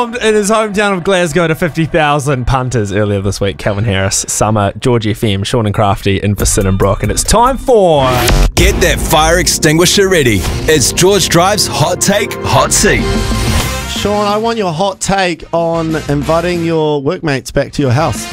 In his hometown of Glasgow to 50,000 punters earlier this week. Calvin Harris, Summer, George FM, Sean and Crafty in for Sin and Brock. And it's time for... Get that fire extinguisher ready. It's George Drive's Hot Take, Hot Seat. Sean, I want your hot take on inviting your workmates back to your house.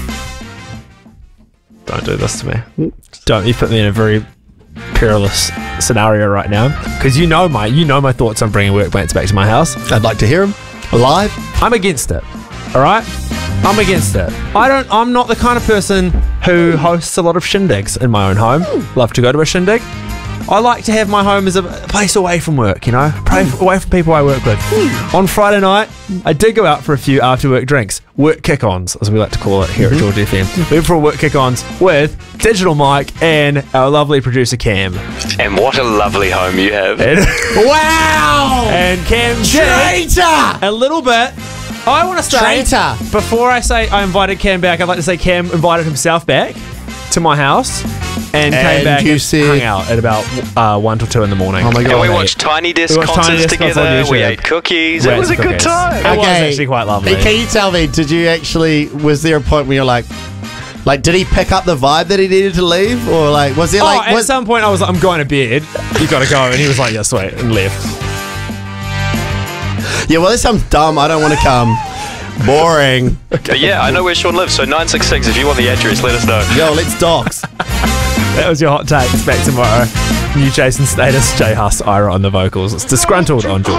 Don't do this to me. Don't. You put me in a very perilous scenario right now. Because you know my thoughts on bringing workmates back to my house. I'd like to hear them live. I'm against it. All right? I'm against it. I'm not the kind of person who hosts a lot of shindigs in my own home. Love to go to a shindig. I like to have my home as a place away from work, you know? Away from people I work with. On Friday night, I did go out for a few after-work drinks. Work kick-ons, as we like to call it here at George FM. We went for a work kick-ons with Digital Mike and our lovely producer Cam. And what a lovely home you have. Wow! And Cam Traitor! a little bit. I want to say, Traitor! before I say I invited Cam back, I'd like to say Cam invited himself back to my house and came back you and said- hung out at about 1 till 2 in the morning. Oh my God. And we watched Tiny Desk We watched Tiny concerts Desk concerts together. on We YouTube. ate cookies. We It ate was a good cookies. time. It was actually quite lovely. Can you tell me, was there a point where you're like, did he pick up the vibe that he needed to leave? Or was there at some point I was like, I'm going to bed. You got to go. And he was like, yeah, sweet. And left. yeah, well, this sounds dumb. I don't want to come. Boring. Yeah, I know where Sean lives, so 966, if you want the address, let us know. Yo, let's dox. That was your hot takes. Back tomorrow. New Jason Status, Jay Huss, Ira on the vocals. It's Disgruntled on George.